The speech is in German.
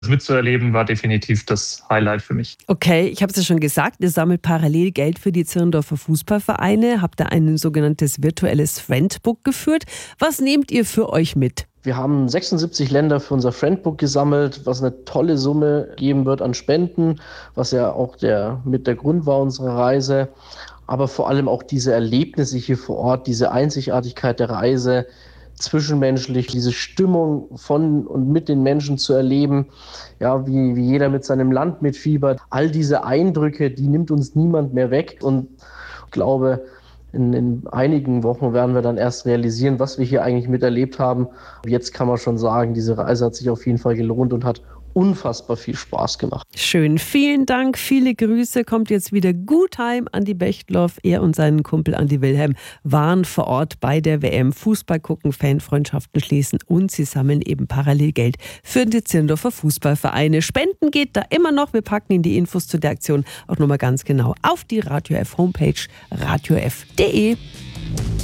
Das mitzuerleben war definitiv das Highlight für mich. Okay, ich habe es ja schon gesagt, ihr sammelt parallel Geld für die Zirndorfer Fußballvereine, habt da ein sogenanntes virtuelles Friendbook geführt. Was nehmt ihr für euch mit? Wir haben 76 Länder für unser Friendbook gesammelt, was eine tolle Summe geben wird an Spenden, was ja auch der Grund war unserer Reise. Aber vor allem auch diese Erlebnisse hier vor Ort, diese Einzigartigkeit der Reise, zwischenmenschlich, diese Stimmung von und mit den Menschen zu erleben, ja, wie jeder mit seinem Land mitfiebert. All diese Eindrücke, die nimmt uns niemand mehr weg. Und ich glaube, in einigen Wochen werden wir dann erst realisieren, was wir hier eigentlich miterlebt haben. Jetzt kann man schon sagen, diese Reise hat sich auf jeden Fall gelohnt und hat unfassbar viel Spaß gemacht. Schön, vielen Dank, viele Grüße. Kommt jetzt wieder gut heim. Andi Bechtloff, er und sein Kumpel Andi Wilhelm waren vor Ort bei der WM. Fußball gucken, Fanfreundschaften schließen und sie sammeln eben parallel Geld für die Zirndorfer Fußballvereine. Spenden geht da immer noch. Wir packen Ihnen die Infos zu der Aktion auch nochmal ganz genau auf die Radio F Homepage radiof.de.